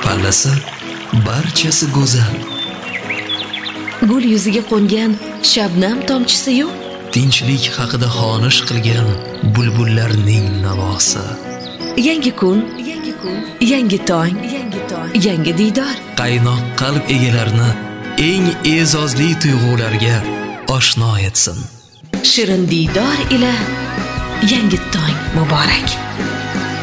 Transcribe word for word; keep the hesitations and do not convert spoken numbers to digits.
pallasi barchasi go'zal. Gul yuziga qo'ngan shabnam tomchisi-yu, Tinchlik haqida xonish qilgan bulbullarning navosi. Yangi kun, yangi kun, yangi tong, yangi tong, yangi diydor. Qaynoq qalb egalarini eng e'zozli tuyg'ularga oshno etsin. Shirin diydor ila yangi tong muborak.